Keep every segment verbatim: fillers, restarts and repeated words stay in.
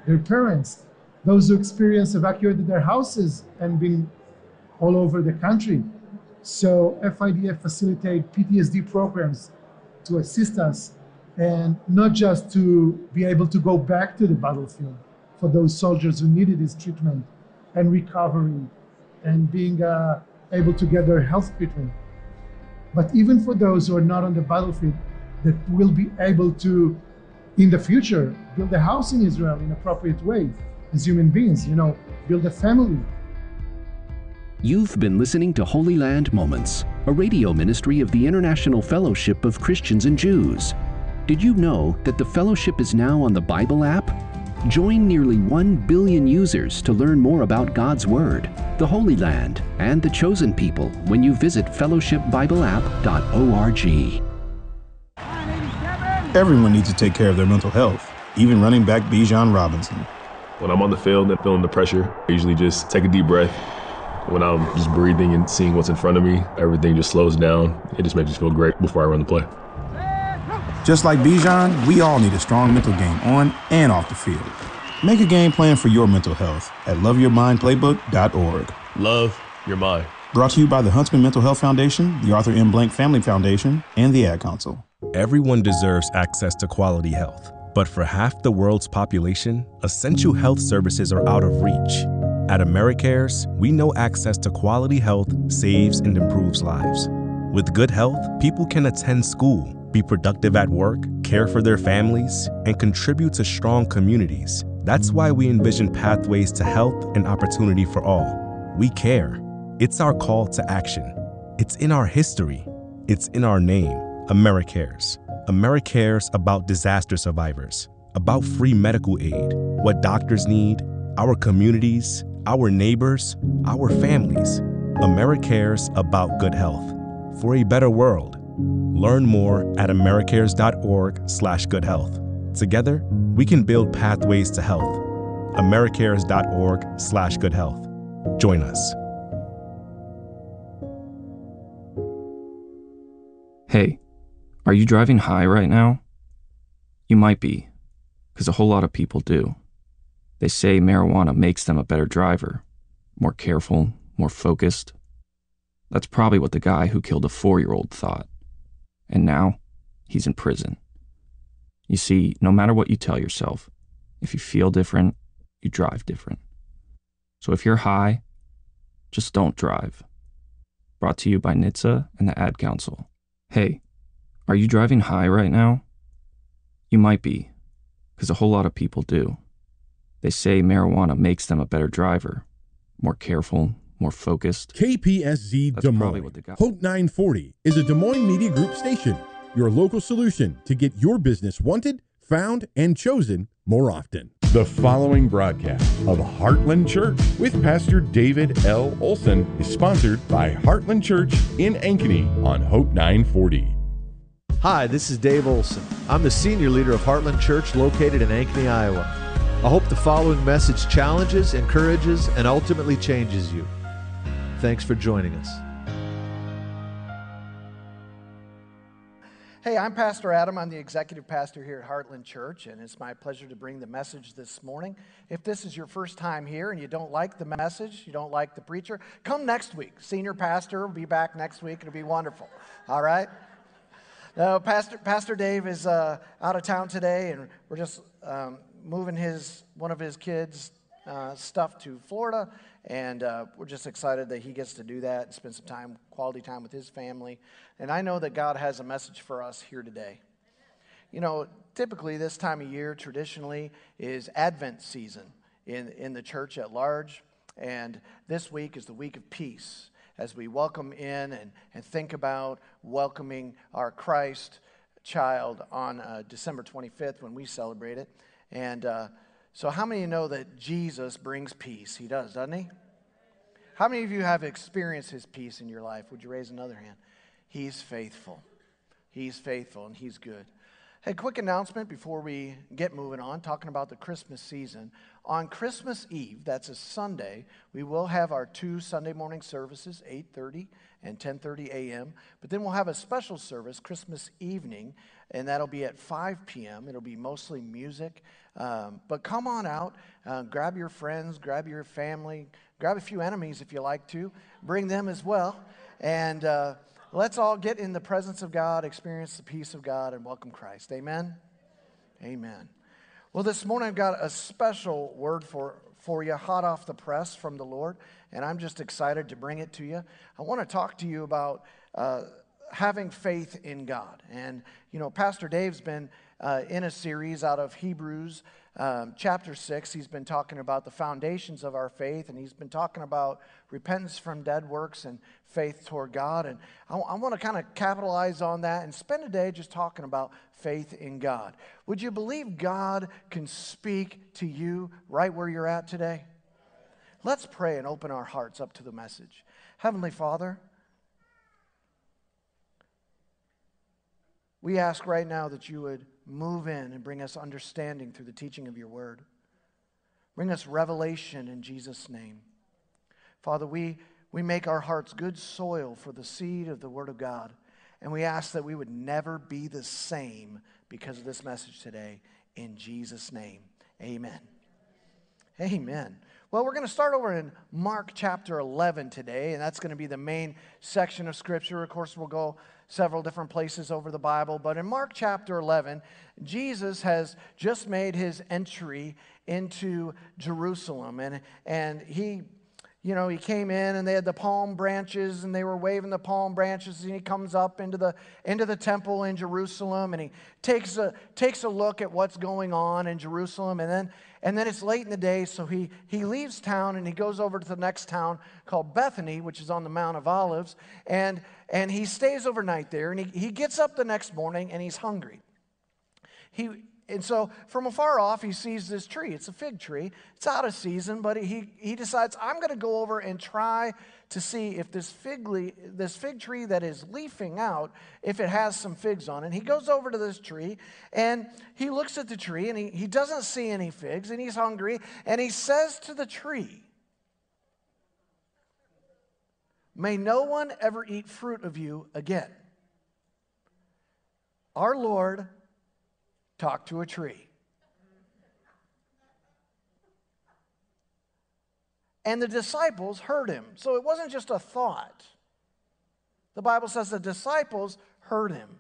their parents, those who experienced evacuated their houses and been all over the country. So F I D F facilitate P T S D programs to assist us, and not just to be able to go back to the battlefield for those soldiers who needed this treatment and recovery and being uh, able to get their health treatment. But even for those who are not on the battlefield, that will be able to, in the future, build a house in Israel in appropriate way as human beings, you know, build a family. You've been listening to Holy Land Moments, a radio ministry of the International Fellowship of Christians and Jews. Did you know that the fellowship is now on the Bible app? Join nearly one billion users to learn more about God's Word, the Holy Land, and the chosen people when you visit fellowship bible app dot org. Everyone needs to take care of their mental health, even running back Bijan Robinson. When I'm on the field and feeling the pressure, I usually just take a deep breath. When I'm just breathing and seeing what's in front of me, everything just slows down. It just makes me feel great before I run the play. Just like Bijan, we all need a strong mental game on and off the field. Make a game plan for your mental health at love your mind playbook dot org. Love your mind. Brought to you by the Huntsman Mental Health Foundation, the Arthur M. Blank Family Foundation, and the Ad Council. Everyone deserves access to quality health, but for half the world's population, essential health services are out of reach. At AmeriCares, we know access to quality health saves and improves lives. With good health, people can attend school, be productive at work, care for their families, and contribute to strong communities. That's why we envision pathways to health and opportunity for all. We care. It's our call to action. It's in our history. It's in our name, AmeriCares. AmeriCares about disaster survivors, about free medical aid, what doctors need, our communities, our neighbors, our families. AmeriCares about good health. For a better world. Learn more at americares dot org slash good health. Together, we can build pathways to health. americares dot org slash good health. Join us. Hey, are you driving high right now? You might be, because a whole lot of people do. They say marijuana makes them a better driver, more careful, more focused. That's probably what the guy who killed a four-year-old thought. And now, he's in prison. You see, no matter what you tell yourself, if you feel different, you drive different. So if you're high, just don't drive. Brought to you by N H T S A and the Ad Council. Hey, are you driving high right now? You might be, because a whole lot of people do. They say marijuana makes them a better driver, more careful, more focused. K P S Z That's Des probably Moines. what the guy- Hope nine forty is a Des Moines Media Group station, your local solution to get your business wanted, found, and chosen more often. The following broadcast of Heartland Church with Pastor David L. Olson is sponsored by Heartland Church in Ankeny on Hope nine forty. Hi, this is Dave Olson. I'm the senior leader of Heartland Church located in Ankeny, Iowa. I hope the following message challenges, encourages, and ultimately changes you. Thanks for joining us. Hey, I'm Pastor Adam. I'm the executive pastor here at Heartland Church, and it's my pleasure to bring the message this morning. If this is your first time here and you don't like the message, you don't like the preacher, come next week. Senior pastor will be back next week. It'll be wonderful. All right? No, Pastor Pastor Dave is uh, out of town today, and we're just um, moving his one of his kids' uh, stuff to Florida, and uh, we're just excited that he gets to do that and spend some time, quality time with his family. And I know that God has a message for us here today. You know, typically this time of year, traditionally, is Advent season in, in the church at large, and this week is the week of peace, as we welcome in and, and think about welcoming our Christ child on uh, December twenty-fifth when we celebrate it. And uh, so how many of you know that Jesus brings peace? He does, doesn't he? How many of you have experienced his peace in your life? Would you raise another hand? He's faithful. He's faithful and he's good. Hey, quick announcement before we get moving on, talking about the Christmas season. On Christmas Eve, that's a Sunday, we will have our two Sunday morning services, eight thirty and ten thirty a.m. But then we'll have a special service Christmas evening, and that'll be at five p.m. It'll be mostly music Um, but come on out, uh, grab your friends, grab your family, grab a few enemies if you like to, bring them as well, and uh, let's all get in the presence of God, experience the peace of God, and welcome Christ. Amen? Amen. Well, this morning I've got a special word for, for you, hot off the press from the Lord, and I'm just excited to bring it to you. I want to talk to you about uh, having faith in God. And, you know, Pastor Dave's been uh, in a series out of Hebrews um, chapter six. He's been talking about the foundations of our faith, and he's been talking about repentance from dead works and faith toward God. And I, I want to kind of capitalize on that and spend a day just talking about faith in God. Would you believe God can speak to you right where you're at today? Let's pray and open our hearts up to the message. Heavenly Father, we ask right now that you would move in and bring us understanding through the teaching of your word. Bring us revelation in Jesus' name. Father, we, we make our hearts good soil for the seed of the word of God. And we ask that we would never be the same because of this message today. In Jesus' name, amen. Amen. Well, we're going to start over in Mark chapter eleven today, and that's going to be the main section of Scripture. Of course, we'll go several different places over the Bible, but in Mark chapter eleven, Jesus has just made his entry into Jerusalem, and, and he... You know, he came in and they had the palm branches and they were waving the palm branches, and he comes up into the into the temple in Jerusalem, and he takes a takes a look at what's going on in Jerusalem, and then and then it's late in the day, so he he leaves town and he goes over to the next town called Bethany, which is on the Mount of Olives, and and he stays overnight there, and he, he gets up the next morning and he's hungry. He And so from afar off, he sees this tree. It's a fig tree. It's out of season, but he, he decides, I'm going to go over and try to see if this fig, le- this fig tree that is leafing out, if it has some figs on it. He goes over to this tree, and he looks at the tree, and he, he doesn't see any figs, and he's hungry, and he says to the tree, "May no one ever eat fruit of you again." Our Lord talk to a tree. And the disciples heard him. So it wasn't just a thought. The Bible says the disciples heard him.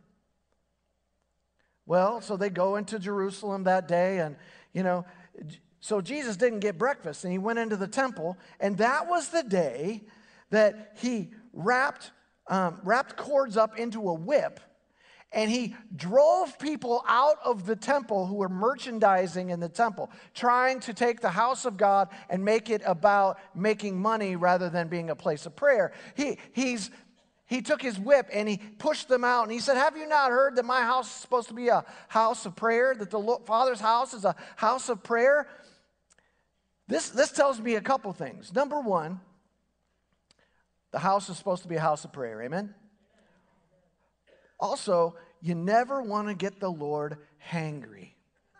Well, so they go into Jerusalem that day, and, you know, so Jesus didn't get breakfast, and he went into the temple, and that was the day that he wrapped, um, wrapped cords up into a whip, and he drove people out of the temple who were merchandising in the temple, trying to take the house of God and make it about making money rather than being a place of prayer. He, he's, he took his whip and he pushed them out, and he said, "Have you not heard that my house is supposed to be a house of prayer, that the Father's house is a house of prayer?" This, this tells me a couple things. Number one, the house is supposed to be a house of prayer. Amen? Also, you never want to get the Lord hangry.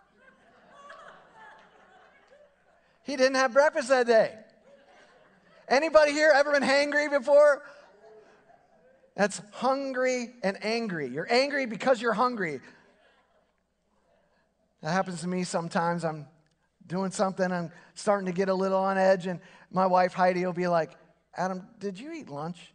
He didn't have breakfast that day. Anybody here ever been hangry before? That's hungry and angry. You're angry because you're hungry. That happens to me sometimes. I'm doing something, I'm starting to get a little on edge, and my wife Heidi will be like, "Adam, did you eat lunch?"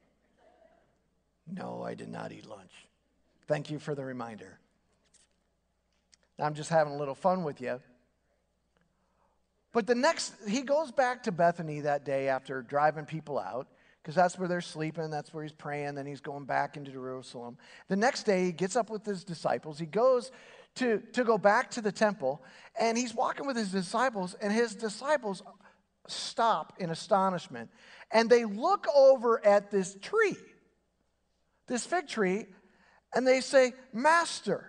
"No, I did not eat lunch." Thank you for the reminder. I'm just having a little fun with you. But the next, he goes back to Bethany that day after driving people out, because that's where they're sleeping, that's where he's praying, then he's going back into Jerusalem. The next day, he gets up with his disciples. He goes to, to go back to the temple, and he's walking with his disciples, and his disciples stop in astonishment, and they look over at this tree, this fig tree, and they say, "Master,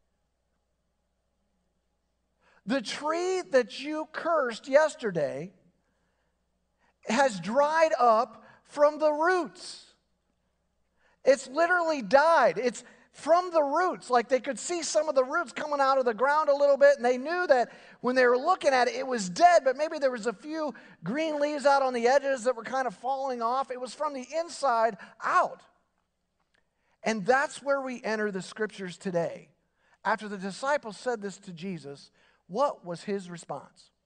the tree that you cursed yesterday has dried up from the roots." It's literally died. It's from the roots. Like they could see some of the roots coming out of the ground a little bit, and they knew that when they were looking at it, it was dead, but maybe there was a few green leaves out on the edges that were kind of falling off. It was from the inside out. And that's where we enter the scriptures today. After the disciples said this to Jesus, What was his response?